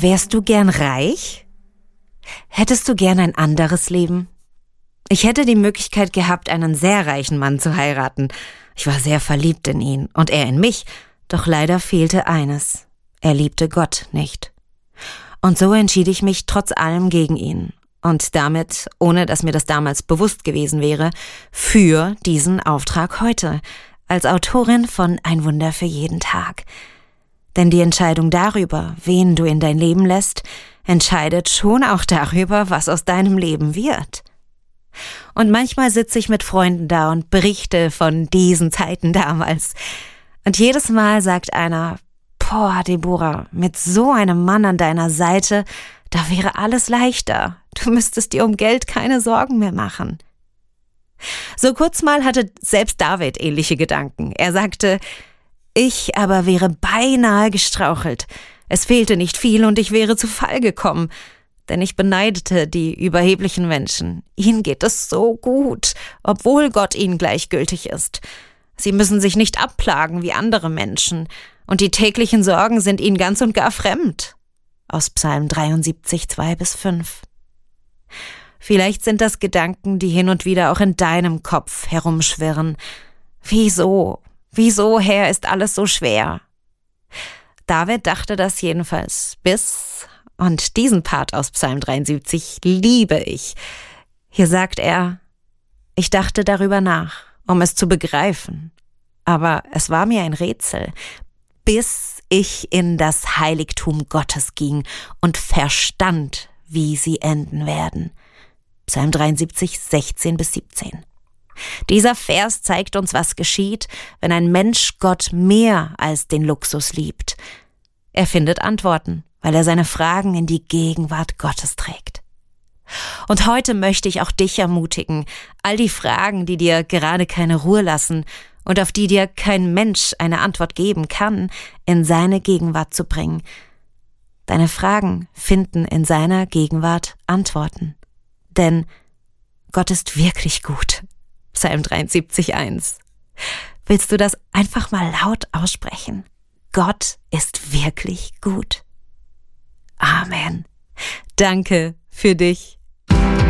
Wärst du gern reich? Hättest du gern ein anderes Leben? Ich hätte die Möglichkeit gehabt, einen sehr reichen Mann zu heiraten. Ich war sehr verliebt in ihn und er in mich, doch leider fehlte eines. Er liebte Gott nicht. Und so entschied ich mich trotz allem gegen ihn und damit, ohne dass mir das damals bewusst gewesen wäre, für diesen Auftrag heute, als Autorin von Ein Wunder für jeden Tag. Denn die Entscheidung darüber, wen du in dein Leben lässt, entscheidet schon auch darüber, was aus deinem Leben wird. Und manchmal sitze ich mit Freunden da und berichte von diesen Zeiten damals. Und jedes Mal sagt einer: Boah, Deborah, mit so einem Mann an deiner Seite, da wäre alles leichter. Du müsstest dir um Geld keine Sorgen mehr machen. So kurz mal hatte selbst David ähnliche Gedanken. Er sagte: Ich aber wäre beinahe gestrauchelt. Es fehlte nicht viel und ich wäre zu Fall gekommen. Denn ich beneidete die überheblichen Menschen. Ihnen geht es so gut, obwohl Gott ihnen gleichgültig ist. Sie müssen sich nicht abplagen wie andere Menschen. Und die täglichen Sorgen sind ihnen ganz und gar fremd. Aus Psalm 73, 2-5. Vielleicht sind das Gedanken, die hin und wieder auch in deinem Kopf herumschwirren. Wieso, Herr, ist alles so schwer? David dachte das jedenfalls und diesen Part aus Psalm 73 liebe ich. Hier sagt er: Ich dachte darüber nach, um es zu begreifen. Aber es war mir ein Rätsel, bis ich in das Heiligtum Gottes ging und verstand, wie sie enden werden. Psalm 73, 16-17. Dieser Vers zeigt uns, was geschieht, wenn ein Mensch Gott mehr als den Luxus liebt. Er findet Antworten, weil er seine Fragen in die Gegenwart Gottes trägt. Und heute möchte ich auch dich ermutigen, all die Fragen, die dir gerade keine Ruhe lassen und auf die dir kein Mensch eine Antwort geben kann, in seine Gegenwart zu bringen. Deine Fragen finden in seiner Gegenwart Antworten. Denn Gott ist wirklich gut. Psalm 73, 1. Willst du das einfach mal laut aussprechen? Gott ist wirklich gut. Amen. Danke für dich.